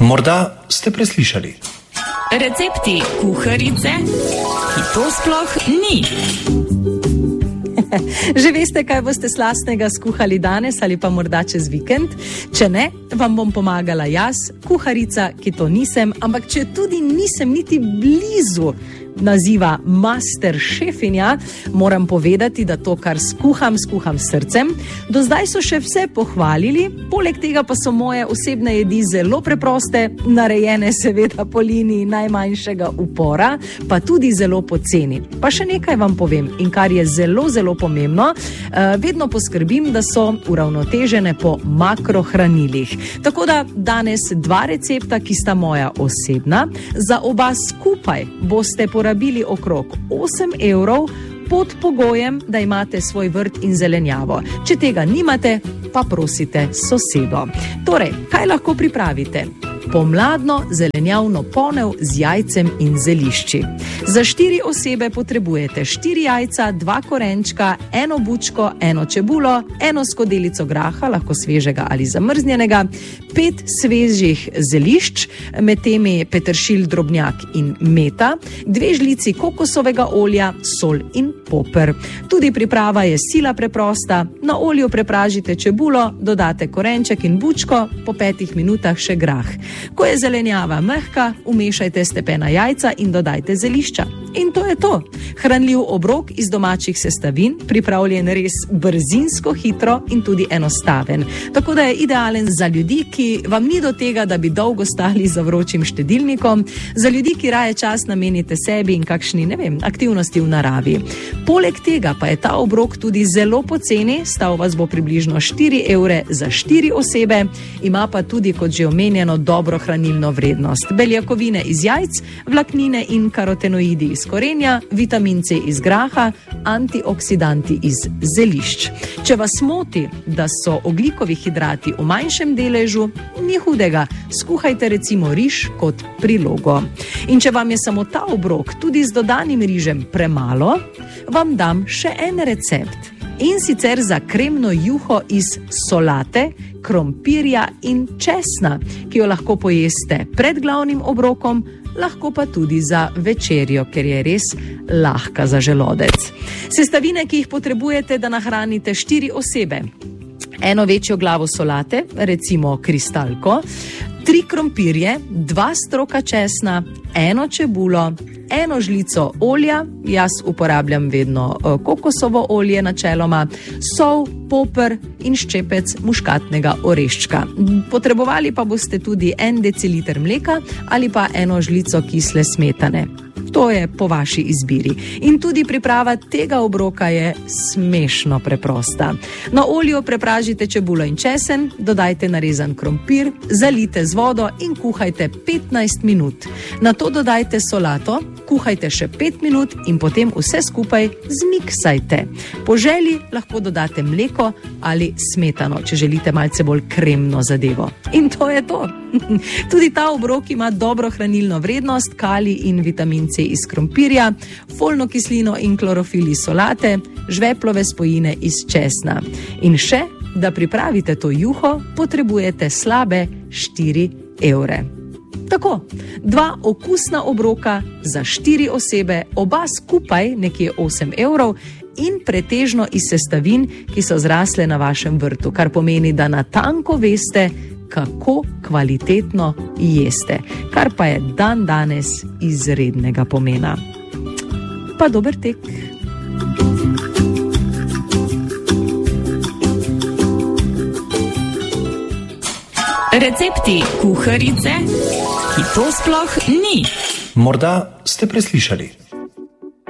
Morda ste preslišali. Recepti kuharice, ki to sploh ni. Že veste, kaj boste slastnega skuhali danes ali pa morda čez vikend? Če ne, vam bom pomagala jaz, kuharica, ki to nisem, ampak če tudi nisem niti blizu naziva master šefinja, moram povedati, da to, kar skuham s srcem. Do zdaj so še vse pohvalili, poleg tega pa so moje osebne jedi zelo preproste, narejene seveda po liniji najmanjšega upora, pa tudi zelo poceni. Pa še nekaj vam povem, in kar je zelo, zelo pomembno, vedno poskrbim, da so uravnotežene po makrohranilih. Tako da danes 2 recepta, ki sta moja osebna, za oba skupaj boste porabili okrog 8 evrov, pod pogojem, da imate svoj vrt in zelenjavo. Če tega nimate, pa prosite sosedo. Torej, kaj lahko pripravite? Pomladno zelenjavno ponev z jajcem in zelišči. Za 4 osebe potrebujete 4 jajca, 2 korenčka, 1 bučko, 1 čebulo, 1 skodelico graha, lahko svežega ali zamrznjenega, 5 svežih zelišč, med temi peteršilj, drobnjak in meta, 2 žlici kokosovega olja, sol in poper. Tudi priprava je sila preprosta. Na olju prepražite čebulo, dodate korenček in bučko, po 5 minutah še grah. Ko je zelenjava mehka, umešajte stepena jajca in dodajte zelišča. In to je to. Hranljiv obrok iz domačih sestavin, pripravljen res brzinsko, hitro in tudi enostaven. Tako da je idealen za ljudi, ki vam ni do tega, da bi dolgo stali za vročim štedilnikom, za ljudi, ki raje čas namenite sebi in kakšni, aktivnosti v naravi. Poleg tega pa je ta obrok tudi zelo poceni, stal vas bo približno 4 evre za 4 osebe, ima pa tudi, kot že omenjeno, dobro hranilno vrednost. Beljakovine iz jajc, vlaknine in karotenoidi iz korenja, vitamin C iz graha, antioksidanti iz zelišč. Če vas moti, da so ogljikovi hidrati v manjšem deležu, ni hudega, skuhajte recimo riž kot prilogo. In če vam je samo ta obrok tudi z dodanim rižem premalo, vam dam še en recept. In sicer za kremno juho iz solate, krompirja in česna, ki jo lahko pojeste pred glavnim obrokom, lahko pa tudi za večerjo, ker je res lahka za želodec. Sestavine, ki jih potrebujete, da nahranite 4 osebe. 1 večjo glavo solate, recimo kristalko, 3 krompirje, 2 stroka česna, 1 čebulo, 1 žlico olja, jaz uporabljam vedno kokosovo olje načeloma, sol, poper in ščepec muškatnega oreščka. Potrebovali pa boste tudi 1 deciliter mleka ali pa 1 žlico kisle smetane. To je po vaši izbiri. In tudi priprava tega obroka je smešno preprosta. Na olju prepražite čebulo in česen, dodajte narezan krompir, zalijte z vodo in kuhajte 15 minut. Nato dodajte solato, kuhajte še 5 minut in potem vse skupaj zmiksajte. Po želji lahko dodate mleko ali smetano, če želite malce bolj kremno zadevo. In to je to. Tudi ta obrok ima dobro hranilno vrednost, kalij in vitamin C iz krompirja, folno kislino in klorofil iz solate, žveplove spojine iz česna. In še, da pripravite to juho, potrebujete slabe 4 evre. Tako, 2 okusna obroka za 4 osebe, oba skupaj nekje 8 evrov in pretežno iz sestavin, ki so zrasle na vašem vrtu, kar pomeni, da natanko veste, kako kvalitetno jeste, kar pa je danes izrednega pomena. Pa dober tek! Recepti kuharice, ki to sploh ni. Morda ste preslišali.